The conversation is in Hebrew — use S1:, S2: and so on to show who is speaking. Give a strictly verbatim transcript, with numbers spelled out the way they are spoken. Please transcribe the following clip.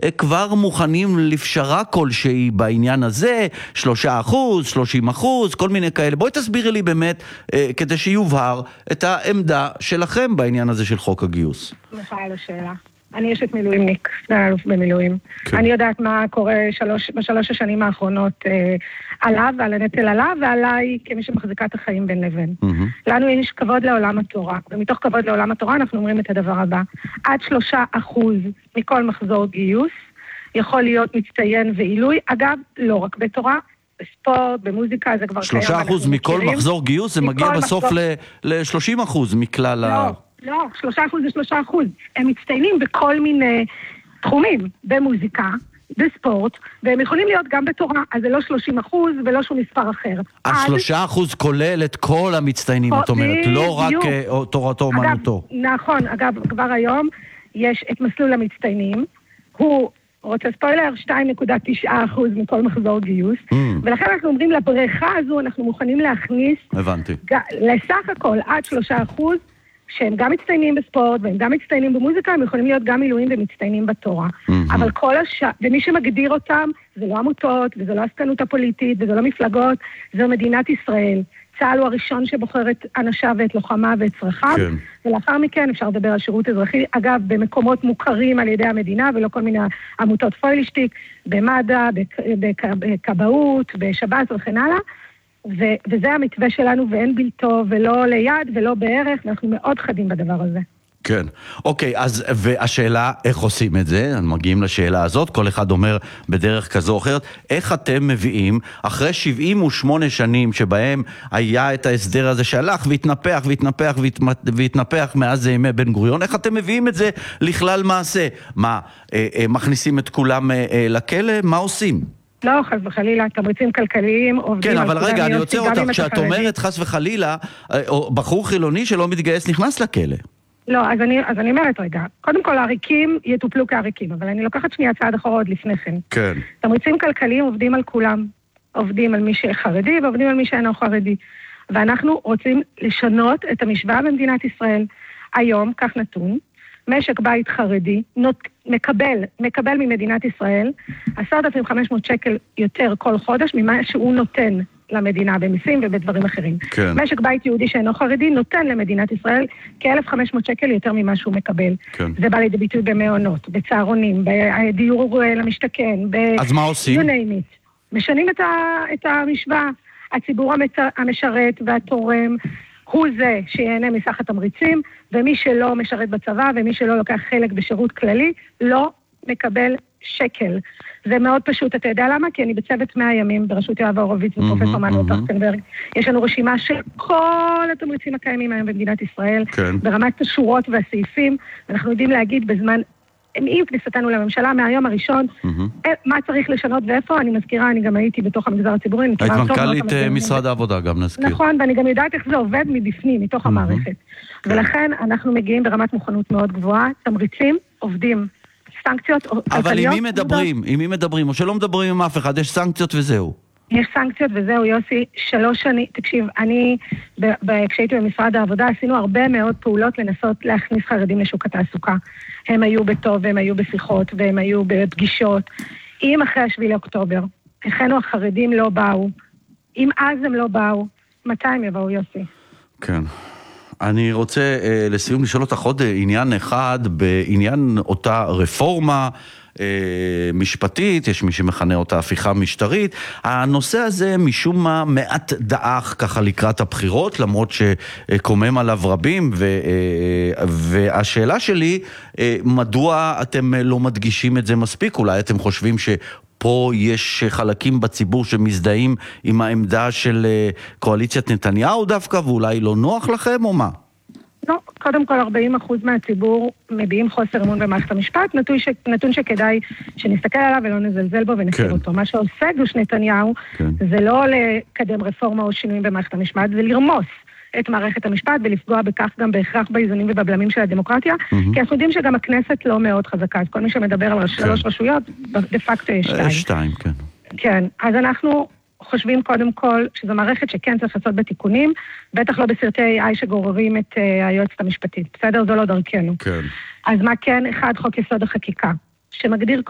S1: כבר מוכנים לפשרה כלשהי בעניין הזה, שלושה אחוז, שלושים אחוז, כל מיני כאלה. בואי תסבירי לי באמת, כדי שיובהר את העמדה שלכם בעניין הזה של חוק הגיוס.
S2: מחאה לשאלה. אני אשת מילואימניק, סגן אלוף במילואים. כן. אני יודעת מה קורה שלוש, בשלוש השנים האחרונות אה, עליו ועל הנטל עליו, ועליי כמי שמחזיקה את החיים בין לבין. Mm-hmm. לנו יש כבוד לעולם התורה, ומתוך כבוד לעולם התורה אנחנו אומרים את הדבר הבא. עד שלושה אחוז מכל מחזור גיוס יכול להיות מצטיין ועילוי, אגב, לא רק בתורה, בספורט, במוזיקה, זה כבר קיים.
S1: שלושה אחוז מכל מכירים. מחזור גיוס, זה מגיע בסוף מחזור... ל-שלושים אחוז מכלל
S2: לא.
S1: ה...
S2: לא, שלושה אחוז זה שלושה אחוז. הם מצטיינים בכל מיני תחומים, במוזיקה, בספורט, והם יכולים להיות גם בתורה, אז זה לא שלושים אחוז ולא שום מספר אחר.
S1: אז שלושה אחוז כולל את כל המצטיינים, את אומרת, לא רק תורתו אומנותו.
S2: נכון, אגב, כבר היום יש את מסלול המצטיינים, הוא רוצה ספוילר, שתיים נקודה תשע אחוז מכל מחזור גיוס, ולכן אנחנו אומרים, לבריכה הזו אנחנו מוכנים להכניס,
S1: הבנתי.
S2: לסך הכל עד שלושה אחוז, שהם גם מצטיינים בספורט, והם גם מצטיינים במוזיקה, הם יכולים להיות גם מילואים ומצטיינים בתורה. Mm-hmm. אבל כל השעה, ומי שמגדיר אותם, זה לא עמותות, וזה לא הסקנות הפוליטית, וזה לא מפלגות, זו מדינת ישראל. צה"ל הוא הראשון שבוחר את אנשיו ואת לוחמה ואת צרכיו, כן. ולאחר מכן אפשר לדבר על שירות אזרחי, אגב, במקומות מוכרים על ידי המדינה, ולא כל מיני עמותות פוילשטיק, במד"א, בכבאות, בשב"ס וכן הלאה, ו- וזה המתווה שלנו, ואין בלתו, ולא ליד, ולא בערך, ואנחנו מאוד חדים בדבר הזה.
S1: כן. אוקיי, אז, והשאלה, איך עושים את זה? מגיעים לשאלה הזאת, כל אחד אומר בדרך כזו או אחרת, איך אתם מביאים, אחרי שבעים ושמונה שנים שבהם היה את ההסדר הזה שהלך, והתנפח, והתנפח, והתנפח מאז ימי בן גוריון, איך אתם מביאים את זה לכלל מעשה? מה, אה, אה, מכניסים את כולם אה, אה, לכלא? מה עושים?
S2: לא, חס וחלילה, תמריצים כלכליים עובדים...
S1: כן, אבל רגע, אני רוצה אותך, כשאת אומרת חס וחלילה, בחור חילוני שלא מתגייס נכנס לכלא.
S2: לא, אז אני, אז אני אומרת רגע, קודם כל העריקים יטופלו כעריקים, אבל אני לוקחת שנייה צעד אחורה עוד לפני כן.
S1: כן.
S2: תמריצים כלכליים עובדים על כולם, עובדים על מי שחרדי ועובדים על מי שאינו חרדי. ואנחנו רוצים לשנות את המשוואה במדינת ישראל. היום, כך נתון, משק בית חרדי נות, מקבל, מקבל ממדינת ישראל עשרת אלפים וחמש מאות שקל יותר כל חודש ממה שהוא נותן למדינה במיסים ובדברים אחרים. כן. משק בית יהודי שאינו חרדי נותן למדינת ישראל כ-אלף וחמש מאות שקל יותר ממה שהוא מקבל. כן. זה בא לידי ביטוי במעונות, בצהרונים, בדיור למשתכן.
S1: אז מה עושים?
S2: משנים את, ה, את המשוואה. הציבור המשרת והתורם הוא זה שיהנה מסך התמריצים, ומי שלא משרת בצבא ומי שלא לוקח חלק בשירות כללי, לא מקבל שקל. זה מאוד פשוט, אתה יודע למה? כי אני בצוות מאה ימים בראשות יואב הורוביץ ופרופסור מנואל טרכטנברג. יש לנו רשימה של כל התמריצים הקיימים היום במדינת ישראל, ברמת השורות והסעיפים, ואנחנו יודעים להגיד בזמן, עם כניסתנו לממשלה מהיום הראשון, מה צריך לשנות ואיפה, אני מזכירה, אני גם הייתי בתוך המגזר הציבורי.
S1: היית מנכ"לית משרד העבודה גם נזכיר.
S2: נכון, ואני גם יודעת איך זה עובד מבפנים, מתוך המערכת. ולכן אנחנו מגיעים ברמת מוכנות מאוד גבוהה, תמריצים, עובדים, סנקציות,
S1: אבל עם מי מדברים? עם מי מדברים? או שלא מדברים עם אף אחד, יש סנקציות וזהו.
S2: יש סנקציות וזהו, יוסי, שלוש שנים, תקשיב, אני, כשהייתי במשרד העבודה, עשינו הרבה מאוד פעולות לנסות להכניס חרדים לשוק התעסוקה. הם היו בטוב, והם היו בשיחות, והם היו בפגישות. אם אחרי השביעי לאוקטובר, הכנו החרדים לא באו, אם אז הם לא באו, מתי הם יבואו, יוסי?
S1: כן. אני רוצה אה, לסיום לשאול אותך עוד עניין אחד, בעניין אותה רפורמה אה, משפטית, יש מי שמכנה אותה הפיכה משטרית, הנושא הזה משום מה מעט דאח ככה לקראת הבחירות, למרות שקומם עליו רבים, ו, אה, והשאלה שלי, אה, מדוע אתם לא מדגישים את זה מספיק? אולי אתם חושבים ש... פה יש חלקים בציבור שמזדהים עם העמדה של קואליציית נתניהו דווקא, ואולי לא נוח לכם או מה?
S2: לא, קודם כל ארבעים אחוז מהציבור מביעים חוסר אמון במערכת המשפט, נתון, ש... נתון שכדאי שנסתכל עליו ולא נזלזל בו ונסיר כן. אותו. מה שעושה גוש נתניהו כן. זה לא לקדם רפורמה או שינויים במערכת המשפט, זה לרמוס את מערכת המשפט ולפגוע בכך גם בהכרח באיזונים ובבלמים של הדמוקרטיה, mm-hmm. כי אנחנו יודעים שגם הכנסת לא מאוד חזקה, אז כל מי שמדבר על שלוש כן. רשויות, דה פקטו יש שתיים.
S1: שתיים, כן.
S2: כן, אז אנחנו חושבים קודם כל שזו מערכת שכן צריך לעשות בתיקונים, בטח לא בסרטי איי איי שגוררים את uh, היועצת המשפטית, בסדר? זו לא דרכנו.
S1: כן.
S2: אז מה כן? אחד, חוק יסוד החקיקה, שמגדיר